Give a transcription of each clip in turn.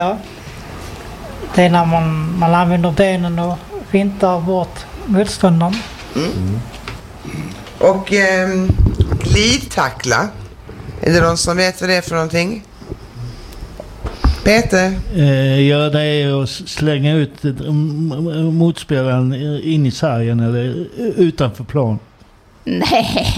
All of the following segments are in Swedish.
Ja. Det är när man använder benen och fintar bort motståndaren. Och glidtackla. Är det någon som vet vad det är för någonting? Peter? Ja, det är att slänga ut motspelaren in i sargen eller utanför plan. Nej.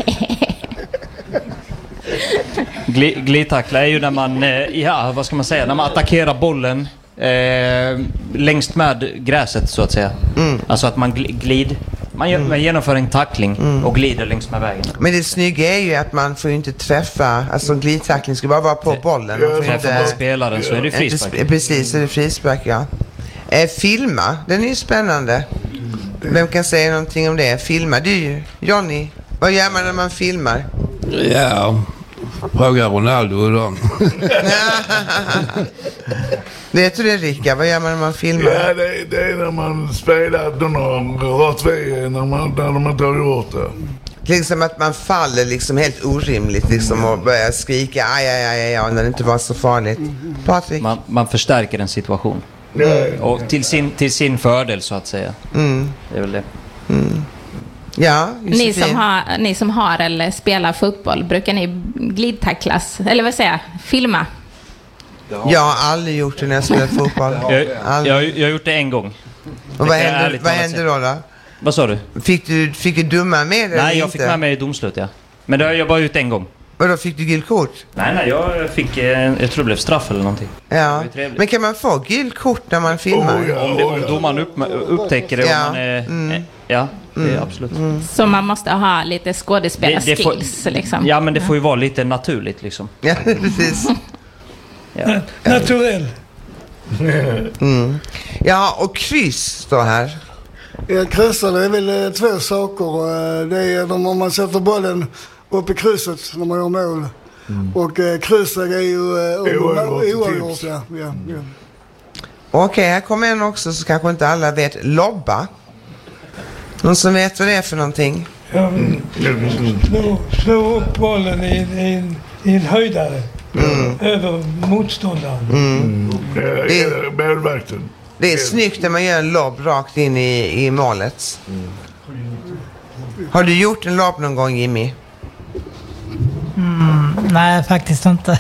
Glidtackla är ju när man, vad ska man säga, när man attackerar bollen längst med gräset så att säga. Alltså att man man genomför en tackling och glider längs med vägen. Men det snygga är ju att man får ju inte träffa, alltså glidtackling ska bara vara på bollen. Träffar man spelaren så är det frispark. Precis, så är det frispark, ja. Filma, den är ju spännande. Vem kan säga någonting om det? Filma, du Johnny, vad gör man när man filmar? Ja, fråga Ronaldo och dem. Vet du det, Rickard? Vad gör man när man filmar? Ja, det är när man spelar rakt väg när de inte har gjort det. Liksom att man faller liksom helt orimligt liksom och börjar skrika aj när det inte var så farligt. Patrik? Man förstärker en situation. Och till sin fördel så att säga. Det är väl det. Ja, ni som har eller spelar fotboll, brukar ni glidtacklas? Eller vad säger jag? Filma? Jag har aldrig gjort det när jag spelar fotboll. Jag har gjort det en gång. Och vad hände då? Vad sa du? Fick du dumma med det? Nej, jag fick med mig i domslut, ja. Men det har jag bara gjort en gång. Och då fick du gult kort? Nej, jag fick, jag tror det blev straff eller någonting. Ja, men kan man få gult kort när man filmar? Om domaren upptäcker det, det är absolut. Så man måste ha lite skådespelarskills liksom. Ja, men det får ju vara lite naturligt liksom. Ja, precis. Ja. Naturell. Ja, och kryss står här. Ja, kryssar är väl två saker. Det är om man sätter bollen upp i krysset när man gör mål. Och krysset är ju oavgjort. Ja. Okej, här kommer en också så kanske inte alla vet. Lobba. Någon som vet vad det är för någonting? Ja, slå upp bollen i en höjdare. Över motståndaren. Det är snyggt när man gör en lobb rakt in i målet. Har du gjort en lobb någon gång, Jimmy? Nej, faktiskt inte.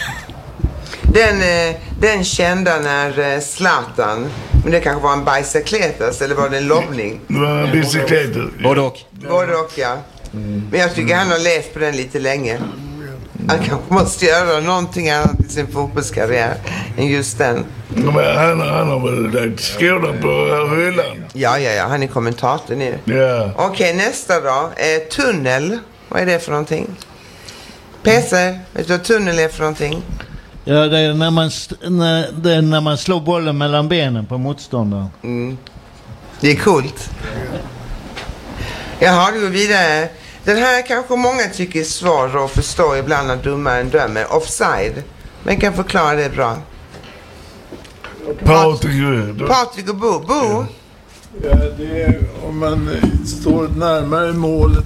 Den kända när Zlatan, men det kanske var en bicicletas eller var det en lobbning? Det var en bicicletas. Både och, ja. Men jag tycker han har levt på den lite länge. Han kanske måste göra någonting annat i sin fotbollskarriär än just den. Men han har väl lagt skorna på hyllan. Ja, han är kommentator nu. Ja. Okej, nästa då. Tunnel. Vad är det för någonting? Peter, vet du vad tunnel är för någonting? Ja, det är när man slår bollen mellan benen på motståndaren. Det är coolt. Jaha, du går vidare. Den här kanske många tycker är svår att förstå ibland när domaren dömer. Offside. Men kan förklara det bra. Patrik och Bo. Ja, det är om man står närmare målet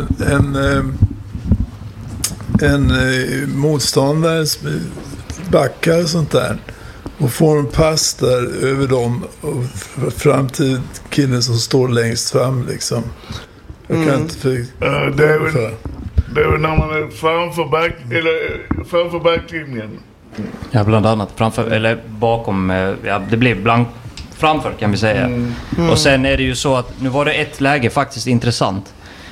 en motståndares backar och sånt där och får en pass där över dem och fram till killen som står längst fram liksom. Jag kan inte det är väl när man är framför backlinjen. Ja, bland annat framför eller bakom, det blev blank framför kan vi säga. Och sen är det ju så att nu var det ett läge faktiskt intressant.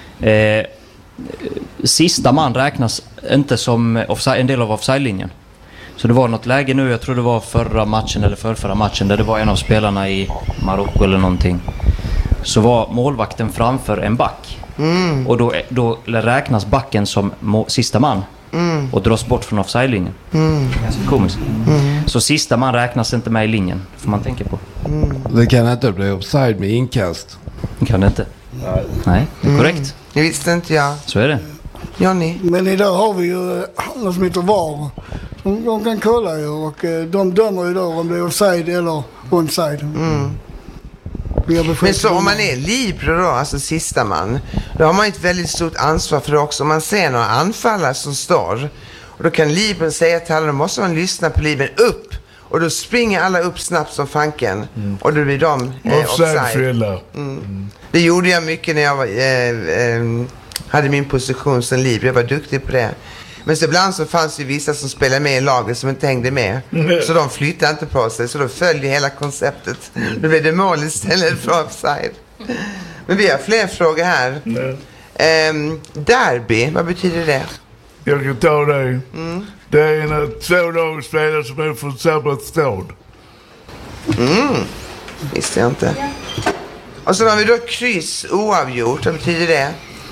Sista man räknas inte som en del av offside-linjen. Så det var något läge nu, jag tror det var förra matchen eller förra matchen, där det var en av spelarna i Marocko eller någonting. Så var målvakten framför en back. Och då räknas backen som sista man. Och dras bort från offside-linjen. Ganska komiskt. Så sista man räknas inte med i linjen, får man tänka på. Det kan inte bli offside med inkast. Det kan det inte. Nej, det är korrekt. Det visste inte jag. Så är det. Johnny? Men idag har vi ju något som heter VAR. De kan kolla ju och de dömer ju då om det är offside eller onside. Men så om man är libero då, alltså sista man, då har man ett väldigt stort ansvar för det också. Om man ser några anfallare som står, och då kan libern säga till alla, då måste man lyssna på libern upp Och då springer alla upp snabbt som fanken. Och då blir de offside. Det gjorde jag mycket när jag hade min position som liv. Jag var duktig på det. Men så ibland så fanns ju vissa som spelade med i laget som inte hängde med. Så de flyttade inte på sig. Så då följde hela konceptet. Då blev det mål istället för offside. Men vi har fler frågor här. Derby, vad betyder det? Jag kan ta det. Det är när 2 lag spelar som är från samma stad. Visste jag inte. Och så har vi då kryss oavgjort. Vad betyder det?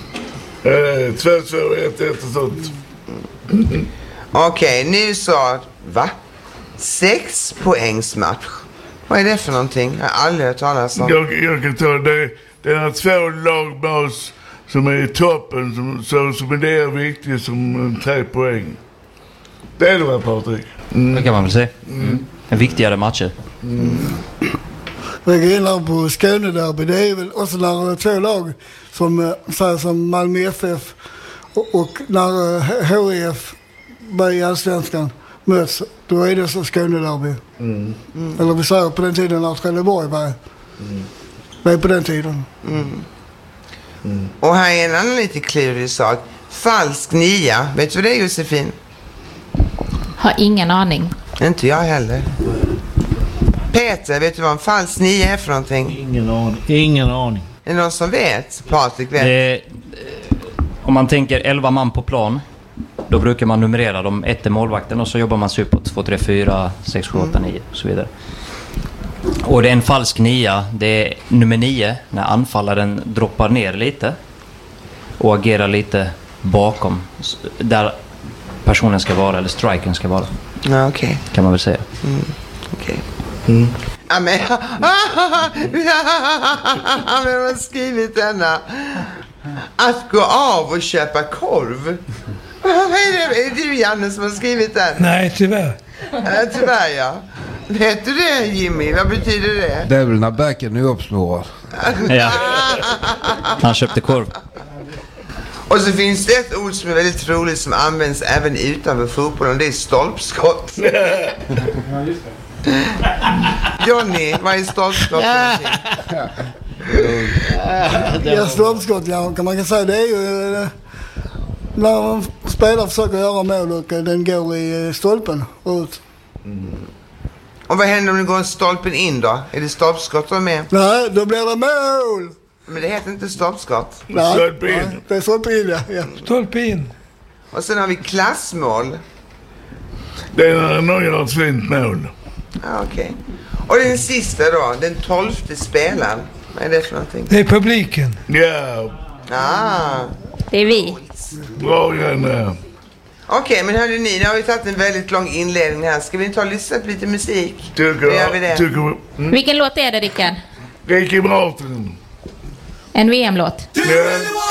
2-2, 1-1 och sånt. Okej, nu så... Va? 6 poängsmatch. Vad är det för någonting? Jag har aldrig hört talas om. Jag kan ta det. Det är 2 lag med oss som är i toppen. Som är det viktigt som 3 poäng. Det är det väl, Patrik? Det kan man väl säga. En viktigare matcher. Jag går in på Skånederby. Det är väl också när 2 lag som Malmö FF och när HIF i Allsvenskan möts, då är det så Skånederby. Eller vi säger på den tiden när Trelleborg var på den tiden. Och här är en annan lite klurig sak. Falsk 9. Vet du vad det är, Josefin? Har ingen aning. Inte jag heller. Peter, vet du vad en falsk 9 är för någonting? Ingen aning. Är det någon som vet? Patrik vet. Om man tänker 11 man på plan, då brukar man numrera dem. 1 är målvakten och så jobbar man sig uppåt. 2, 3, 4, 6, 7, 8, 9 och så vidare. Och det är en falsk 9. Det är nummer 9 när anfallaren droppar ner lite och agerar lite bakom där personen ska vara, eller strikern ska vara. Ja, okej. Kan man väl säga. Okej. Ja, men vem har skrivit denna? Att gå av och köpa korv. Vad är det? Är det du, Janne, som har skrivit den? Nej, tyvärr. Tyvärr, ja. Vet du det, Jimmy? Vad betyder det? Det är väl när bäcken är uppsnårad. Ja. Han köpte korv. Och så finns det ett ord som är väldigt roligt som används även utanför fotbollen. Det är stolpskott. Johnny, vad är stolpskott? Ja, stolpskott, ja, kan man säga. Det är ju när en spelare försöker göra mål och den går i stolpen ut. Och vad händer om det går en stolpen in då? Är det stolpskott då med? Nej, då blir det mål! Men det heter inte stolpskott. Nej, Stolpin. det är stolpin, ja. Stolpin. Och sen har vi klassmål. Det är när någon gör ett fint mål. Ja, okej. Och den sista då, den 12:e spelaren. Vad är det för någonting? Det är publiken. Ja, Det är vi. bra Janne. Okej, men hörde ni, nu har vi tagit en väldigt lång inledning här. Ska vi ta och lyssna på lite musik? Då gör vi det. Vilken låt är det, Rickard? Ricky Martin. En VM-låt. Ja.